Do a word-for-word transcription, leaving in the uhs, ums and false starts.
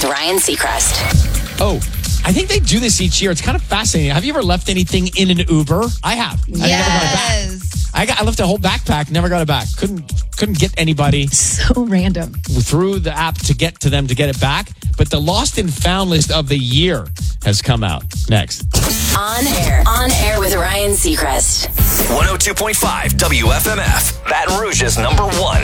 with Ryan Seacrest. Oh, I think they do this each year. It's kind of fascinating. Have you ever left anything in an Uber? I have. I never got it back. Yes. I got. I left a whole backpack. Never got it back. Couldn't. Couldn't get anybody So random. through the app to get to them to get it back. But the lost and found list of the year has come out. Next. On air. On air with Ryan Seacrest. one oh two point five W F M F. Baton Rouge's number one